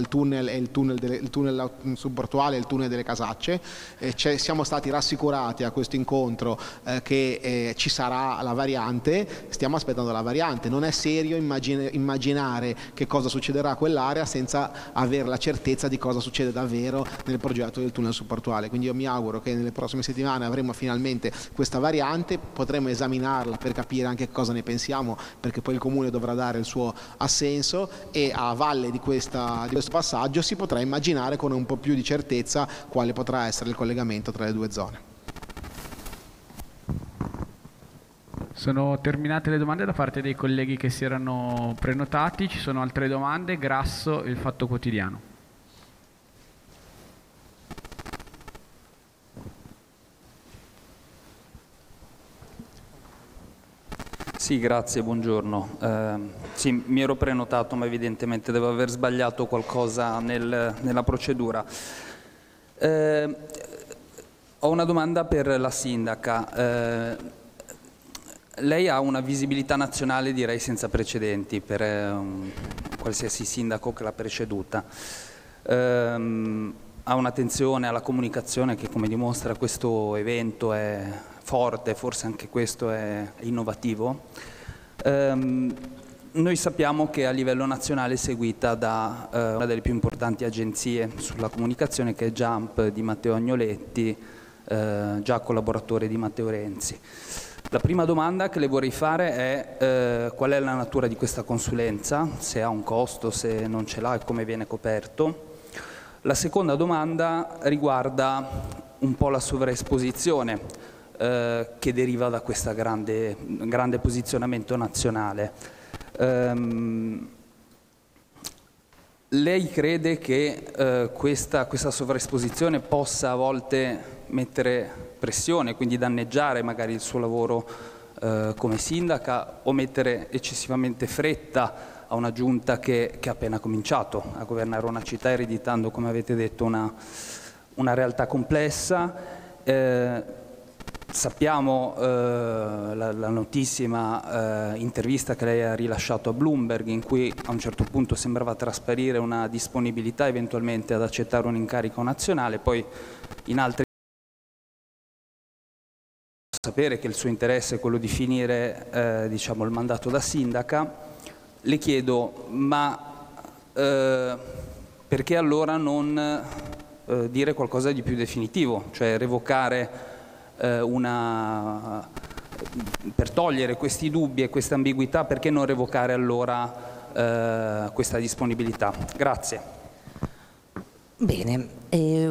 il tunnel e il tunnel subportuale e il tunnel delle Casacce. Siamo stati rassicurati a questo incontro che ci sarà la variante, stiamo aspettando la variante. Non è serio immaginare che cosa succederà a quell'area senza avere la certezza di cosa succede davvero nel progetto del tunnel subportuale. Quindi io mi auguro che nelle prossime settimane avremo finalmente questa variante, potremo esaminarla per capire anche cosa ne pensiamo, perché poi il Comune dovrà dare il suo assenso, e a valle di questo passaggio si potrà immaginare con un po' più di certezza quale potrà essere il collegamento tra le due zone. Sono terminate le domande da parte dei colleghi che si erano prenotati. Ci sono altre domande? Grasso, Il Fatto Quotidiano. Sì, grazie, buongiorno. Sì, mi ero prenotato, ma evidentemente devo aver sbagliato qualcosa nella procedura. Ho una domanda per la sindaca. Lei ha una visibilità nazionale, direi, senza precedenti per qualsiasi sindaco che l'ha preceduta. Ha un'attenzione alla comunicazione che, come dimostra questo evento, è forte, forse anche questo è innovativo. Noi sappiamo che a livello nazionale è seguita da una delle più importanti agenzie sulla comunicazione, che è Jump di Matteo Agnoletti, già collaboratore di Matteo Renzi. La prima domanda che le vorrei fare è qual è la natura di questa consulenza, se ha un costo, se non ce l'ha e come viene coperto. La seconda domanda riguarda un po' la sovraesposizione che deriva da questo grande posizionamento nazionale. Lei crede che questa sovraesposizione possa a volte mettere pressione, quindi danneggiare magari il suo lavoro come sindaca, o mettere eccessivamente fretta a una giunta che ha appena cominciato a governare una città, ereditando, come avete detto, una realtà complessa? Sappiamo la notissima intervista che lei ha rilasciato a Bloomberg, in cui a un certo punto sembrava trasparire una disponibilità eventualmente ad accettare un incarico nazionale, poi in altri sapere che il suo interesse è quello di finire diciamo, il mandato da sindaca. Le chiedo, ma perché allora non dire qualcosa di più definitivo, cioè revocare per togliere questi dubbi e questa ambiguità, perché non revocare allora questa disponibilità? Grazie. Bene,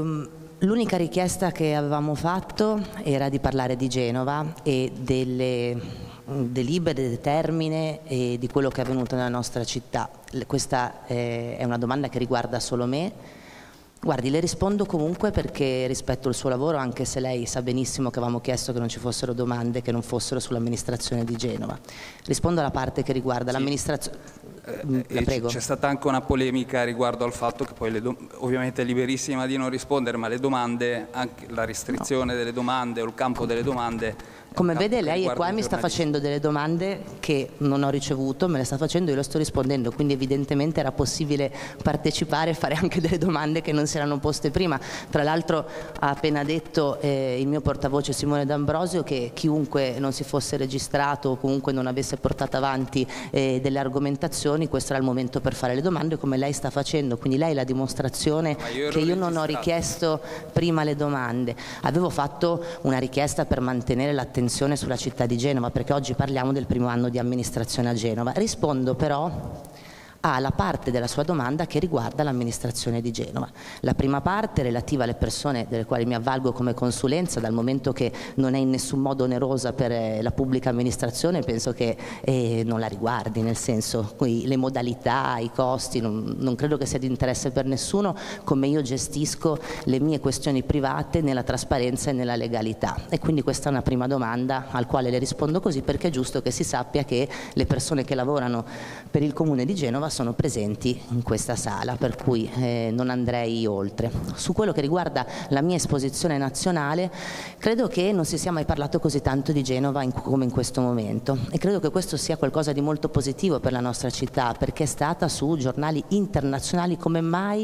l'unica richiesta che avevamo fatto era di parlare di Genova e delle delibere, del termine e di quello che è avvenuto nella nostra città. Questa è una domanda che riguarda solo me. Guardi, le rispondo comunque perché rispetto al suo lavoro, anche se lei sa benissimo che avevamo chiesto che non ci fossero domande che non fossero sull'amministrazione di Genova. Rispondo alla parte che riguarda l'amministrazione. Prego. C'è stata anche una polemica riguardo al fatto che poi ovviamente è liberissima di non rispondere, ma le domande, anche la restrizione delle domande o il campo delle domande. Come vede, lei è qua e mi sta facendo delle domande che non ho ricevuto, me le sta facendo e io lo sto rispondendo, quindi evidentemente era possibile partecipare e fare anche delle domande che non si erano poste prima. Tra l'altro ha appena detto il mio portavoce Simone D'Ambrosio che chiunque non si fosse registrato o comunque non avesse portato avanti delle argomentazioni, questo era il momento per fare le domande, come lei sta facendo, quindi lei è la dimostrazione che io non ho richiesto prima le domande. Avevo fatto una richiesta per mantenere l'attenzione sulla città di Genova, perché oggi parliamo del primo anno di amministrazione a Genova. Rispondo però alla parte della sua domanda che riguarda l'amministrazione di Genova. La prima parte relativa alle persone delle quali mi avvalgo come consulenza, dal momento che non è in nessun modo onerosa per la pubblica amministrazione, penso che non la riguardi, nel senso le modalità, i costi, non credo che sia di interesse per nessuno, come io gestisco le mie questioni private nella trasparenza e nella legalità. E quindi questa è una prima domanda al quale le rispondo così, perché è giusto che si sappia che le persone che lavorano per il Comune di Genova sono presenti in questa sala, per cui non andrei oltre. Su quello che riguarda la mia esposizione nazionale, credo che non si sia mai parlato così tanto di Genova come in questo momento, e credo che questo sia qualcosa di molto positivo per la nostra città, perché è stata su giornali internazionali come mai